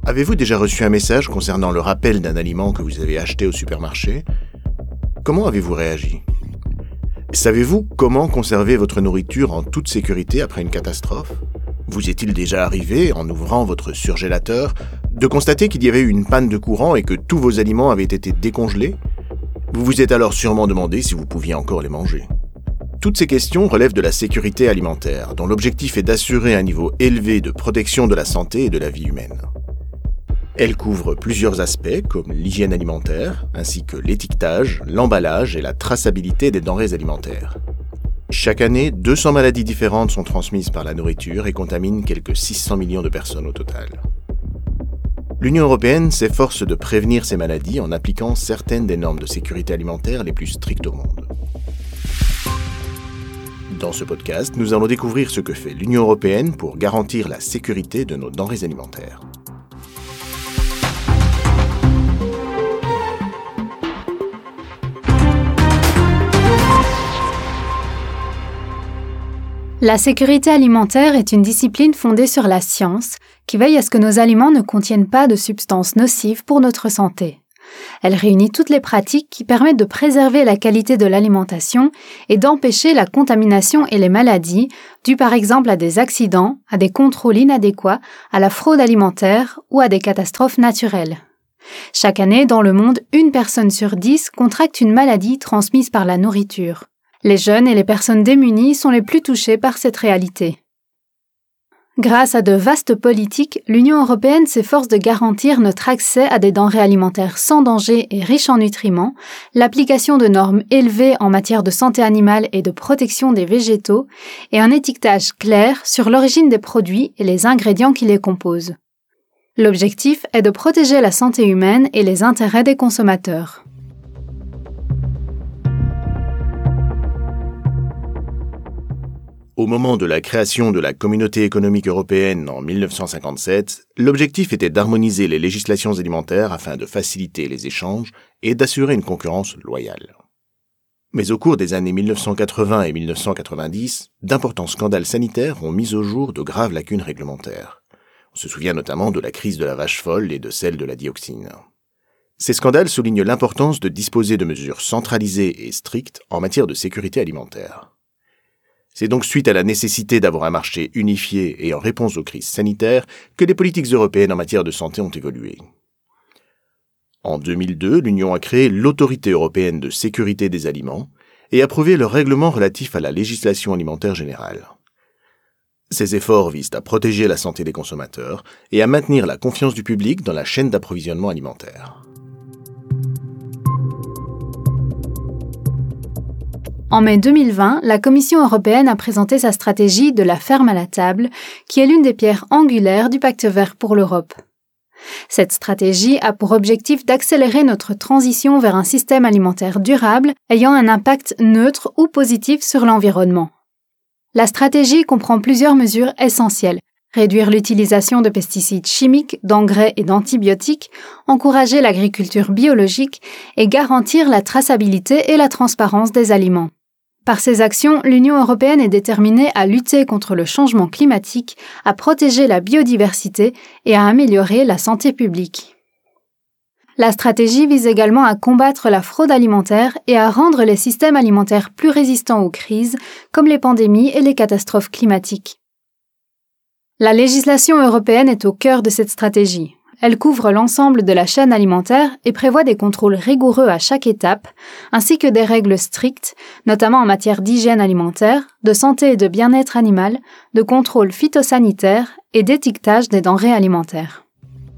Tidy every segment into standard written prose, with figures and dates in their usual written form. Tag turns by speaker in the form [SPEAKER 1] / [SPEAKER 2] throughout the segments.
[SPEAKER 1] Avez-vous déjà reçu un message concernant le rappel d'un aliment que vous avez acheté au supermarché ? Comment avez-vous réagi ? Savez-vous comment conserver votre nourriture en toute sécurité après une catastrophe ? Vous est-il déjà arrivé, en ouvrant votre surgélateur, de constater qu'il y avait eu une panne de courant et que tous vos aliments avaient été décongelés ? Vous vous êtes alors sûrement demandé si vous pouviez encore les manger. Toutes ces questions relèvent de la sécurité alimentaire, dont l'objectif est d'assurer un niveau élevé de protection de la santé et de la vie humaine. Elle couvre plusieurs aspects comme l'hygiène alimentaire, ainsi que l'étiquetage, l'emballage et la traçabilité des denrées alimentaires. Chaque année, 200 maladies différentes sont transmises par la nourriture et contaminent quelques 600 millions de personnes au total. L'Union européenne s'efforce de prévenir ces maladies en appliquant certaines des normes de sécurité alimentaire les plus strictes au monde. Dans ce podcast, nous allons découvrir ce que fait l'Union européenne pour garantir la sécurité de nos denrées alimentaires.
[SPEAKER 2] La sécurité alimentaire est une discipline fondée sur la science qui veille à ce que nos aliments ne contiennent pas de substances nocives pour notre santé. Elle réunit toutes les pratiques qui permettent de préserver la qualité de l'alimentation et d'empêcher la contamination et les maladies, dues par exemple à des accidents, à des contrôles inadéquats, à la fraude alimentaire ou à des catastrophes naturelles. Chaque année, dans le monde, 1 personne sur 10 contracte une maladie transmise par la nourriture. Les jeunes et les personnes démunies sont les plus touchés par cette réalité. Grâce à de vastes politiques, l'Union européenne s'efforce de garantir notre accès à des denrées alimentaires sans danger et riches en nutriments, l'application de normes élevées en matière de santé animale et de protection des végétaux, et un étiquetage clair sur l'origine des produits et les ingrédients qui les composent. L'objectif est de protéger la santé humaine et les intérêts des consommateurs.
[SPEAKER 1] Au moment de la création de la Communauté économique européenne en 1957, l'objectif était d'harmoniser les législations alimentaires afin de faciliter les échanges et d'assurer une concurrence loyale. Mais au cours des années 1980 et 1990, d'importants scandales sanitaires ont mis au jour de graves lacunes réglementaires. On se souvient notamment de la crise de la vache folle et de celle de la dioxine. Ces scandales soulignent l'importance de disposer de mesures centralisées et strictes en matière de sécurité alimentaire. C'est donc suite à la nécessité d'avoir un marché unifié et en réponse aux crises sanitaires que les politiques européennes en matière de santé ont évolué. En 2002, l'Union a créé l'Autorité européenne de sécurité des aliments et approuvé le règlement relatif à la législation alimentaire générale. Ces efforts visent à protéger la santé des consommateurs et à maintenir la confiance du public dans la chaîne d'approvisionnement alimentaire.
[SPEAKER 2] En mai 2020, la Commission européenne a présenté sa stratégie de la ferme à la table, qui est l'une des pierres angulaires du Pacte vert pour l'Europe. Cette stratégie a pour objectif d'accélérer notre transition vers un système alimentaire durable ayant un impact neutre ou positif sur l'environnement. La stratégie comprend plusieurs mesures essentielles. Réduire l'utilisation de pesticides chimiques, d'engrais et d'antibiotiques, encourager l'agriculture biologique et garantir la traçabilité et la transparence des aliments. Par ces actions, l'Union européenne est déterminée à lutter contre le changement climatique, à protéger la biodiversité et à améliorer la santé publique. La stratégie vise également à combattre la fraude alimentaire et à rendre les systèmes alimentaires plus résistants aux crises, comme les pandémies et les catastrophes climatiques. La législation européenne est au cœur de cette stratégie. Elle couvre l'ensemble de la chaîne alimentaire et prévoit des contrôles rigoureux à chaque étape, ainsi que des règles strictes, notamment en matière d'hygiène alimentaire, de santé et de bien-être animal, de contrôle phytosanitaire et d'étiquetage des denrées alimentaires.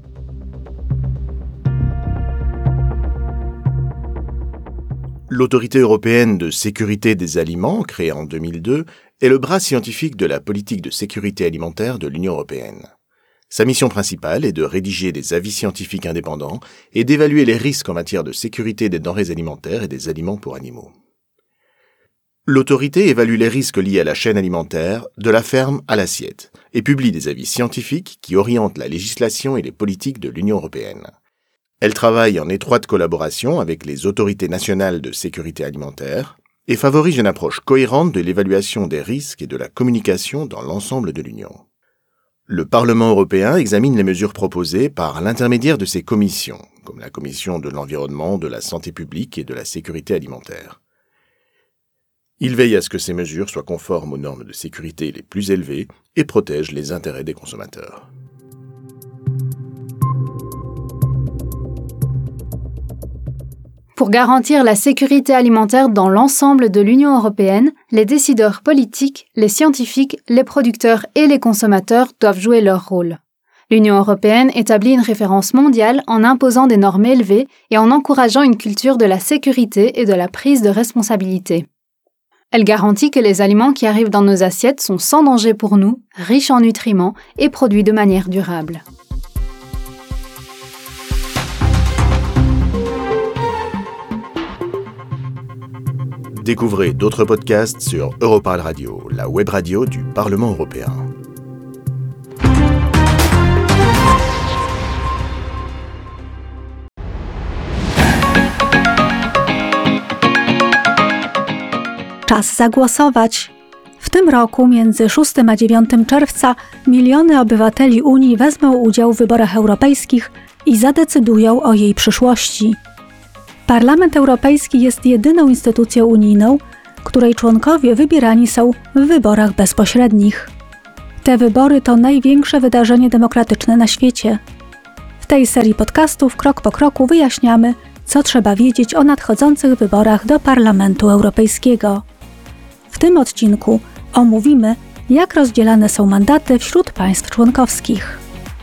[SPEAKER 1] L'Autorité européenne de sécurité des aliments, créée en 2002, est le bras scientifique de la politique de sécurité alimentaire de l'Union européenne. Sa mission principale est de rédiger des avis scientifiques indépendants et d'évaluer les risques en matière de sécurité des denrées alimentaires et des aliments pour animaux. L'autorité évalue les risques liés à la chaîne alimentaire, de la ferme à l'assiette, et publie des avis scientifiques qui orientent la législation et les politiques de l'Union européenne. Elle travaille en étroite collaboration avec les autorités nationales de sécurité alimentaire et favorise une approche cohérente de l'évaluation des risques et de la communication dans l'ensemble de l'Union. Le Parlement européen examine les mesures proposées par l'intermédiaire de ses commissions, comme la Commission de l'environnement, de la santé publique et de la sécurité alimentaire. Il veille à ce que ces mesures soient conformes aux normes de sécurité les plus élevées et protègent les intérêts des consommateurs.
[SPEAKER 2] Pour garantir la sécurité alimentaire dans l'ensemble de l'Union européenne, les décideurs politiques, les scientifiques, les producteurs et les consommateurs doivent jouer leur rôle. L'Union européenne établit une référence mondiale en imposant des normes élevées et en encourageant une culture de la sécurité et de la prise de responsabilité. Elle garantit que les aliments qui arrivent dans nos assiettes sont sans danger pour nous, riches en nutriments et produits de manière durable.
[SPEAKER 1] Découvrez d'autres podcasts sur Europarl Radio, la web radio du Parlement européen.
[SPEAKER 3] Czas zagłosować. W tym roku między 6 a 9 czerwca miliony obywateli Unii wezmą udział w wyborach europejskich i zadecydują o jej przyszłości. Parlament Europejski jest jedyną instytucją unijną, której członkowie wybierani są w wyborach bezpośrednich. Te wybory to największe wydarzenie demokratyczne na świecie. W tej serii podcastów krok po kroku wyjaśniamy, co trzeba wiedzieć o nadchodzących wyborach do Parlamentu Europejskiego. W tym odcinku omówimy, jak rozdzielane są mandaty wśród państw członkowskich.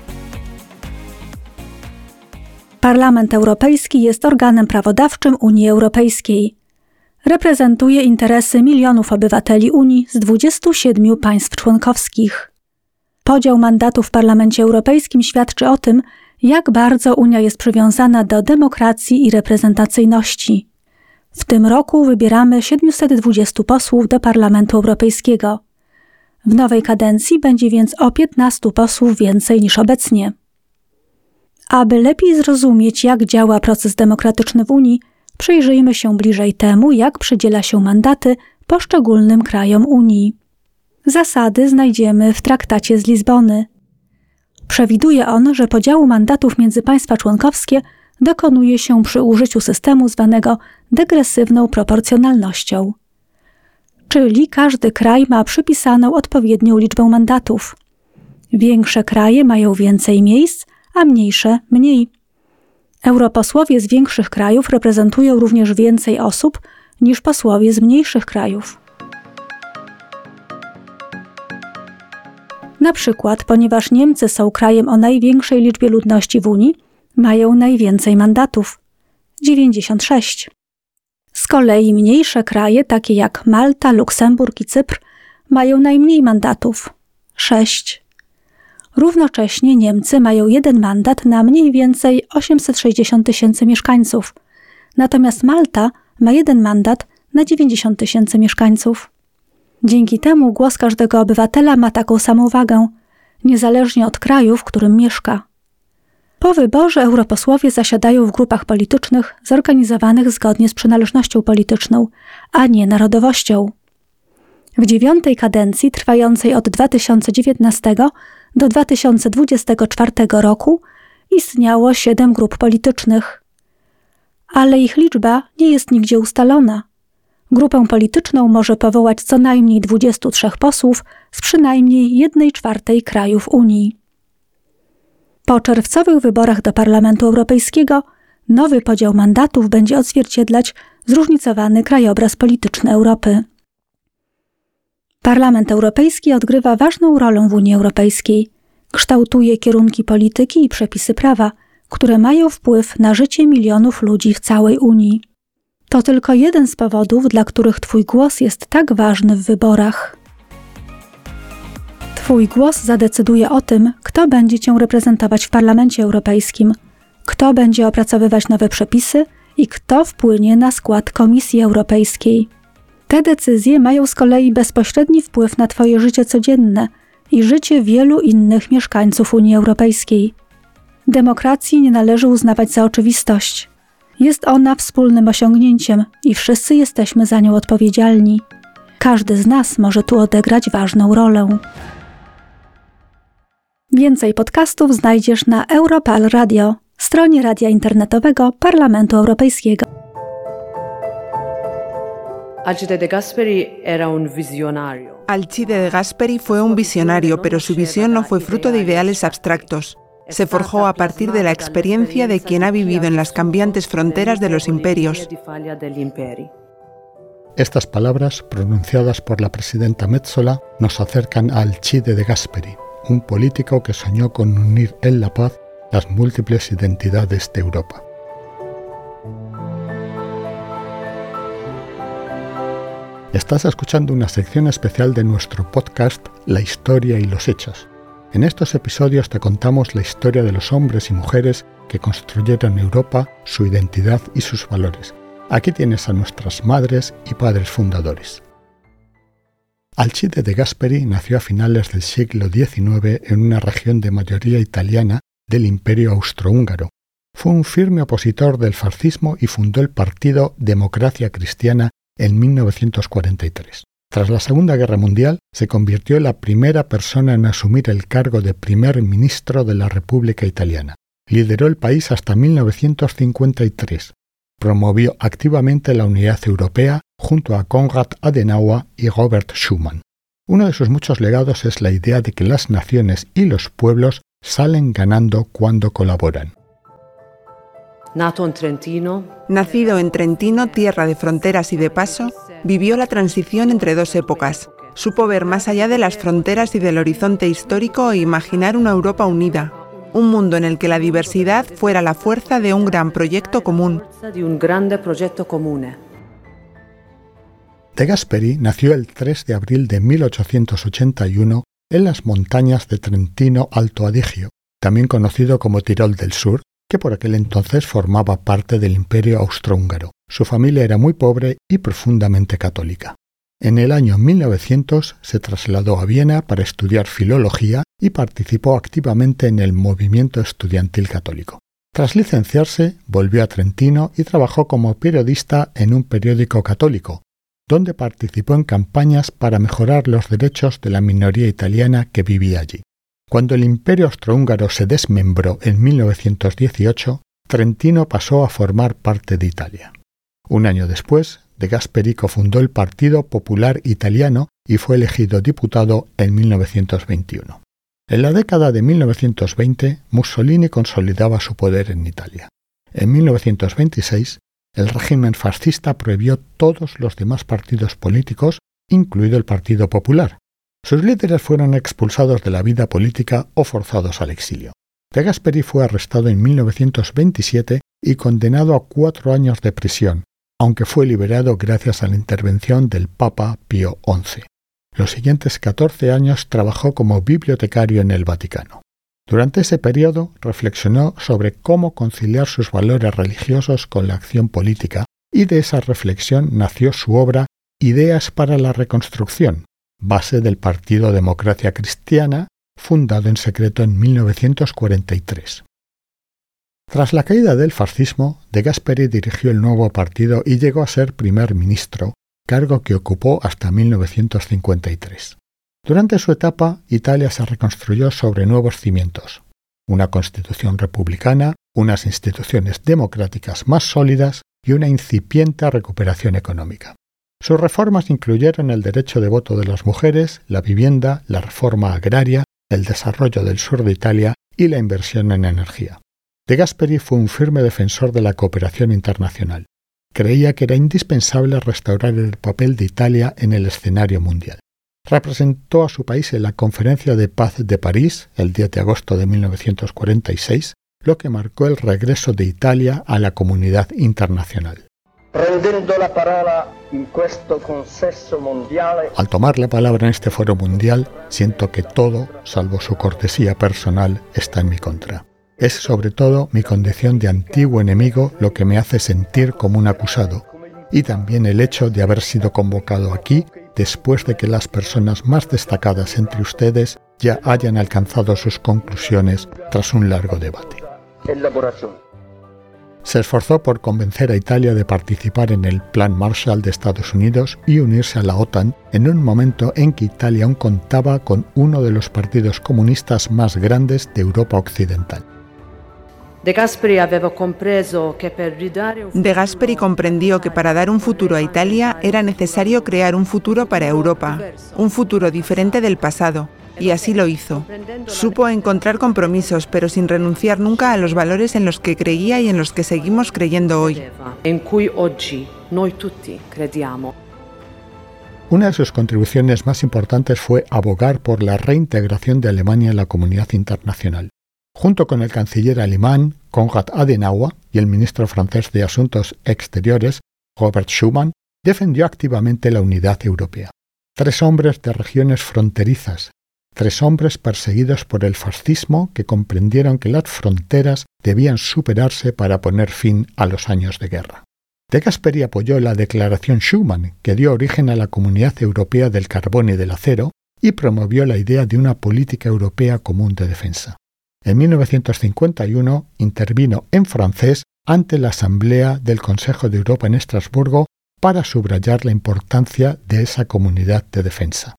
[SPEAKER 3] Parlament Europejski jest organem prawodawczym Unii Europejskiej. Reprezentuje interesy milionów obywateli Unii z 27 państw członkowskich. Podział mandatów w Parlamencie Europejskim świadczy o tym, jak bardzo Unia jest przywiązana do demokracji i reprezentacyjności. W tym roku wybieramy 720 posłów do Parlamentu Europejskiego. W nowej kadencji będzie więc o 15 posłów więcej niż obecnie. Aby lepiej zrozumieć, jak działa proces demokratyczny w Unii, przyjrzyjmy się bliżej temu, jak przydziela się mandaty poszczególnym krajom Unii. Zasady znajdziemy w Traktacie z Lizbony. Przewiduje on, że podziału mandatów między państwa członkowskie dokonuje się przy użyciu systemu zwanego degresywną proporcjonalnością. Czyli każdy kraj ma przypisaną odpowiednią liczbę mandatów. Większe kraje mają więcej miejsc, a mniejsze mniej. Europosłowie z większych krajów reprezentują również więcej osób niż posłowie z mniejszych krajów. Na przykład, ponieważ Niemcy są krajem o największej liczbie ludności w Unii, mają najwięcej mandatów – 96. Z kolei mniejsze kraje, takie jak Malta, Luksemburg i Cypr, mają najmniej mandatów – 6. Równocześnie Niemcy mają 1 mandat na mniej więcej 860 000 mieszkańców, natomiast Malta ma 1 mandat na 90 000 mieszkańców. Dzięki temu głos każdego obywatela ma taką samą wagę, niezależnie od kraju, w którym mieszka. Po wyborze europosłowie zasiadają w grupach politycznych zorganizowanych zgodnie z przynależnością polityczną, a nie narodowością. W 9. kadencji, trwającej od 2019 do 2024 roku, istniało 7 grup politycznych. Ale ich liczba nie jest nigdzie ustalona. Grupę polityczną może powołać co najmniej 23 posłów z przynajmniej 1/4 krajów Unii. Po czerwcowych wyborach do Parlamentu Europejskiego nowy podział mandatów będzie odzwierciedlać zróżnicowany krajobraz polityczny Europy. Parlament Europejski odgrywa ważną rolę w Unii Europejskiej. Kształtuje kierunki polityki i przepisy prawa, które mają wpływ na życie milionów ludzi w całej Unii. To tylko jeden z powodów, dla których Twój głos jest tak ważny w wyborach. Twój głos zadecyduje o tym, kto będzie Cię reprezentować w Parlamencie Europejskim, kto będzie opracowywać nowe przepisy i kto wpłynie na skład Komisji Europejskiej. Te decyzje mają z kolei bezpośredni wpływ na Twoje życie codzienne i życie wielu innych mieszkańców Unii Europejskiej. Demokracji nie należy uznawać za oczywistość. Jest ona wspólnym osiągnięciem i wszyscy jesteśmy za nią odpowiedzialni. Każdy z nas może tu odegrać ważną rolę. Więcej podcastów znajdziesz na Europal Radio, stronie radia internetowego Parlamentu Europejskiego.
[SPEAKER 4] Alcide de Gasperi era un visionario.
[SPEAKER 5] Alcide de Gasperi fue un visionario, pero su visión no fue fruto de ideales abstractos. Se forjó a partir de la experiencia de quien ha vivido en las cambiantes fronteras de los imperios.
[SPEAKER 6] Estas palabras, pronunciadas por la presidenta Metsola, nos acercan a Alcide de Gasperi, un político que soñó con unir en la paz las múltiples identidades de Europa. Estás escuchando una sección especial de nuestro podcast La historia y los hechos. En estos episodios te contamos la historia de los hombres y mujeres que construyeron Europa, su identidad y sus valores. Aquí tienes a nuestras madres y padres fundadores. Alcide de Gasperi nació a finales del siglo XIX en una región de mayoría italiana del Imperio Austrohúngaro. Fue un firme opositor del fascismo y fundó el partido Democracia Cristiana en 1943. Tras la Segunda Guerra Mundial, se convirtió en la primera persona en asumir el cargo de primer ministro de la República Italiana. Lideró el país hasta 1953. Promovió activamente la unidad europea junto a Konrad Adenauer y Robert Schuman. Uno de sus muchos legados es la idea de que las naciones y los pueblos salen ganando cuando colaboran.
[SPEAKER 5] Nacido en Trentino, tierra de fronteras y de paso, vivió la transición entre dos épocas. Supo ver más allá de las fronteras y del horizonte histórico e imaginar una Europa unida, un mundo en el que la diversidad fuera la fuerza de un gran proyecto común.
[SPEAKER 6] De Gasperi nació el 3 de abril de 1881 en las montañas de Trentino Alto Adigio, también conocido como Tirol del Sur, que por aquel entonces formaba parte del Imperio Austrohúngaro. Su familia era muy pobre y profundamente católica. En el año 1900 se trasladó a Viena para estudiar filología y participó activamente en el movimiento estudiantil católico. Tras licenciarse, volvió a Trentino y trabajó como periodista en un periódico católico, donde participó en campañas para mejorar los derechos de la minoría italiana que vivía allí. Cuando el Imperio Austrohúngaro se desmembró en 1918, Trentino pasó a formar parte de Italia. Un año después, De Gasperi cofundó el Partido Popular Italiano y fue elegido diputado en 1921. En la década de 1920, Mussolini consolidaba su poder en Italia. En 1926, el régimen fascista prohibió todos los demás partidos políticos, incluido el Partido Popular. Sus líderes fueron expulsados de la vida política o forzados al exilio. De Gasperi fue arrestado en 1927 y condenado a 4 años de prisión, aunque fue liberado gracias a la intervención del Papa Pío XI. Los siguientes 14 años trabajó como bibliotecario en el Vaticano. Durante ese periodo reflexionó sobre cómo conciliar sus valores religiosos con la acción política, y de esa reflexión nació su obra Ideas para la Reconstrucción, base del Partido Democracia Cristiana, fundado en secreto en 1943. Tras la caída del fascismo, De Gasperi dirigió el nuevo partido y llegó a ser primer ministro, cargo que ocupó hasta 1953. Durante su etapa, Italia se reconstruyó sobre nuevos cimientos: una constitución republicana, unas instituciones democráticas más sólidas y una incipiente recuperación económica. Sus reformas incluyeron el derecho de voto de las mujeres, la vivienda, la reforma agraria, el desarrollo del sur de Italia y la inversión en energía. De Gasperi fue un firme defensor de la cooperación internacional. Creía que era indispensable restaurar el papel de Italia en el escenario mundial. Representó a su país en la Conferencia de Paz de París el 10 de agosto de 1946, lo que marcó el regreso de Italia a la comunidad internacional. Al tomar la palabra en este foro mundial, siento que todo, salvo su cortesía personal, está en mi contra. Es sobre todo mi condición de antiguo enemigo lo que me hace sentir como un acusado, y también el hecho de haber sido convocado aquí después de que las personas más destacadas entre ustedes ya hayan alcanzado sus conclusiones tras un largo debate. Se esforzó por convencer a Italia de participar en el Plan Marshall de Estados Unidos y unirse a la OTAN en un momento en que Italia aún contaba con uno de los partidos comunistas más grandes de Europa Occidental.
[SPEAKER 4] De Gasperi
[SPEAKER 5] comprendió que para dar un futuro a Italia era necesario crear un futuro para Europa, un futuro diferente del pasado, y así lo hizo. Supo encontrar compromisos, pero sin renunciar nunca a los valores en los que creía y en los que seguimos creyendo hoy.
[SPEAKER 6] Una de sus contribuciones más importantes fue abogar por la reintegración de Alemania en la comunidad internacional. Junto con el canciller alemán Konrad Adenauer y el ministro francés de Asuntos Exteriores, Robert Schuman, defendió activamente la unidad europea. 3 hombres de regiones fronterizas, 3 hombres perseguidos por el fascismo que comprendieron que las fronteras debían superarse para poner fin a los años de guerra. De Gasperi apoyó la Declaración Schuman, que dio origen a la Comunidad Europea del Carbón y del Acero, y promovió la idea de una política europea común de defensa. En 1951 intervino en francés ante la Asamblea del Consejo de Europa en Estrasburgo para subrayar la importancia de esa comunidad de defensa.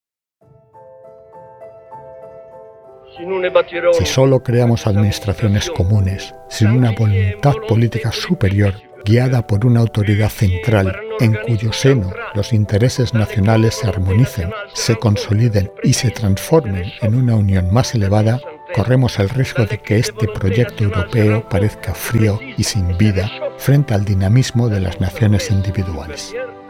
[SPEAKER 6] Si solo creamos administraciones comunes, sin una voluntad política superior, guiada por una autoridad central, en cuyo seno los intereses nacionales se armonicen, se consoliden y se transformen en una unión más elevada, corremos el riesgo de que este proyecto europeo parezca frío y sin vida frente al dinamismo de las naciones individuales.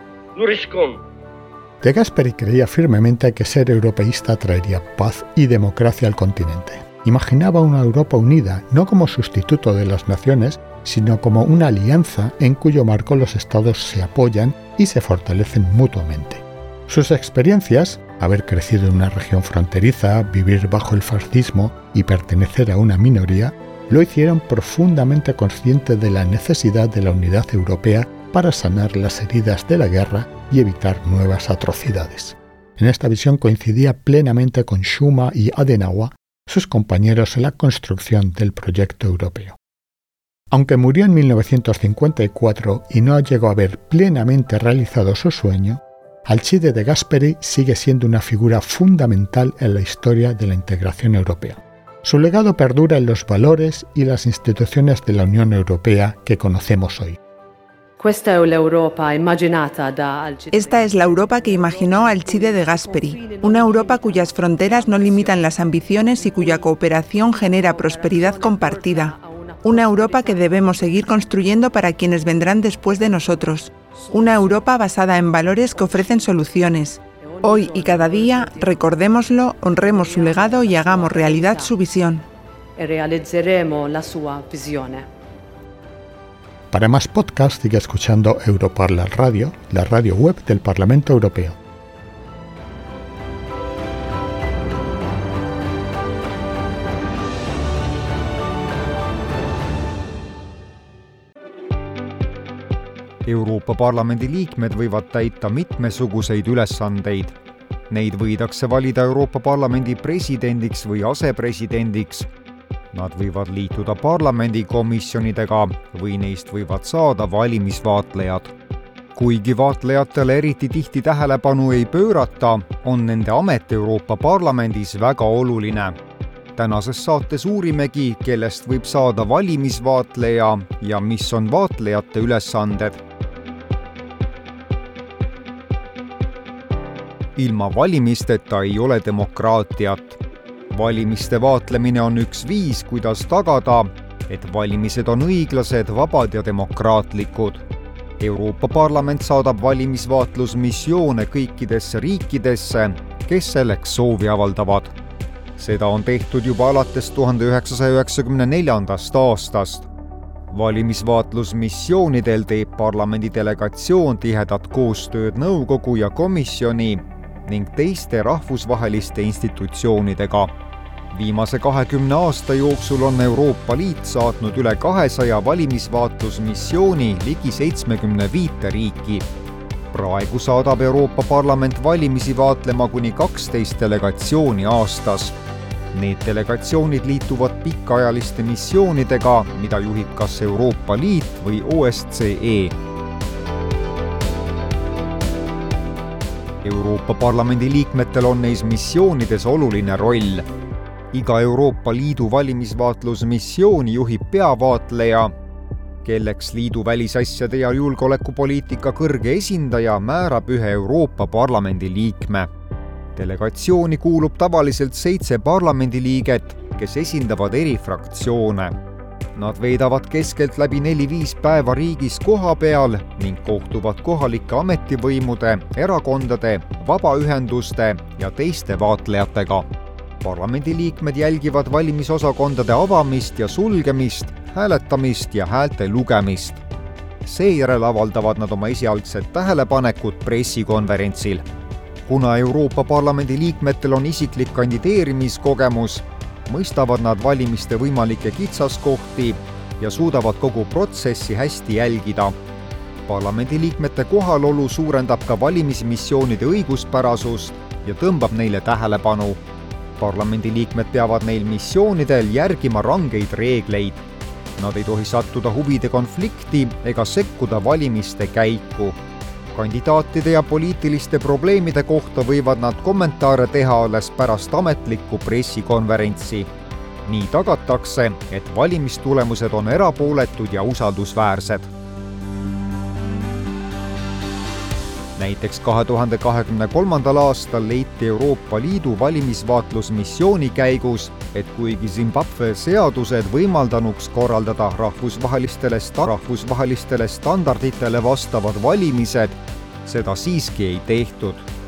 [SPEAKER 6] De Gasperi creía firmemente que ser europeísta traería paz y democracia al continente. Imaginaba una Europa unida, no como sustituto de las naciones, sino como una alianza en cuyo marco los estados se apoyan y se fortalecen mutuamente. Sus experiencias, haber crecido en una región fronteriza, vivir bajo el fascismo y pertenecer a una minoría, lo hicieron profundamente consciente de la necesidad de la unidad europea para sanar las heridas de la guerra y evitar nuevas atrocidades. En esta visión coincidía plenamente con Schuman y Adenauer, sus compañeros en la construcción del proyecto europeo. Aunque murió en 1954 y no llegó a ver plenamente realizado su sueño, Alcide de Gasperi sigue siendo una figura fundamental en la historia de la integración europea. Su legado perdura en los valores y las instituciones de la Unión Europea que conocemos hoy.
[SPEAKER 5] Esta es la Europa que imaginó Alcide de Gasperi, una Europa cuyas fronteras no limitan las ambiciones y cuya cooperación genera prosperidad compartida. Una Europa que debemos seguir construyendo para quienes vendrán después de nosotros. Una Europa basada en valores que ofrecen soluciones. Hoy y cada día, recordémoslo, honremos su legado y hagamos realidad su visión.
[SPEAKER 6] Para más podcasts sigue escuchando Europarla Radio, la radio web del Parlamento Europeo.
[SPEAKER 7] Euroopa Parlamendi liikmed võivad täita mitmesuguseid ülesandeid. Neid võidakse valida Euroopa Parlamendi presidendiks või asepresidendiks. Nad võivad liituda parlamendikomisjonidega või neist võivad saada valimisvaatlejad. Kuigi vaatlejatele eriti tihti tähelepanu ei pöörata, on nende amet Euroopa Parlamendis väga oluline. Tänases saates uurimegi, kellest võib saada valimisvaatleja ja mis on vaatlejate ülesanded. Ilma valimisteta ei ole demokraatiat. Valimiste vaatlemine on üks viis, kuidas tagada, et valimised on õiglased, vabad ja demokraatlikud. Euroopa Parlament saadab valimisvaatlusmissioone kõikidesse riikidesse, kes selleks soovi avaldavad. Seda on tehtud juba alates 1994. aastast. Valimisvaatlusmissioonidel teeb parlamendi delegatsioon tihedat koostööd nõukogu ja komisjoni ning teiste rahvusvaheliste institutsioonidega. Viimase 20 aasta jooksul on Euroopa Liit saatnud üle 200 valimisvaatlusmissiooni ligi 75 riiki. Praegu saadab Euroopa Parlament valimisi vaatlema kuni 12 delegatsiooni aastas. Need delegatsioonid liituvad pikaajaliste missioonidega, mida juhib kas Euroopa Liit või OSCE. Euroopa Parlamendi liikmetel on neis missioonides oluline roll. Iga Euroopa Liidu valimisvaatlusmissiooni juhib peavaatleja, kelleks liidu välisasjade ja julgeolekupoliitika kõrge esindaja määrab ühe Euroopa Parlamendi liikme. Delegatsiooni kuulub tavaliselt 7 parlamendiliiget, kes esindavad eri fraktsioone. Nad veedavad keskelt läbi 4-5 päeva riigis koha peal ning kohtuvad kohalike ametivõimude, erakondade, vabaühenduste ja teiste vaatlejatega. Parlamendiliikmed jälgivad valimisosakondade avamist ja sulgemist, hääletamist ja häälte lugemist. Seejärel avaldavad nad oma esialgsed tähelepanekud pressikonverentsil. Kuna Euroopa Parlamendi liikmetel on isiklik kandideerimiskogemus, mõistavad nad valimiste võimalikke kitsaskohti ja suudavad kogu protsessi hästi jälgida. Parlamendiliikmete kohalolu suurendab ka valimismissioonide õiguspärasust ja tõmbab neile tähelepanu. Parlamendiliikmed peavad neil missioonidel järgima rangeid reegleid. Nad ei tohi sattuda huvide konflikti ega sekkuda valimiste käiku. Kandidaatide ja poliitiliste probleemide kohta võivad nad kommentaare teha alles pärast ametlikku pressikonverentsi. Nii tagatakse, et valimistulemused on erapooletud ja usaldusväärsed. Näiteks 2023. aastal leiti Euroopa Liidu valimisvaatlusmissiooni käigus, et kuigi Zimbabwe seadused võimaldanuks korraldada rahvusvahelistele standarditele vastavad valimised, seda siiski ei tehtud.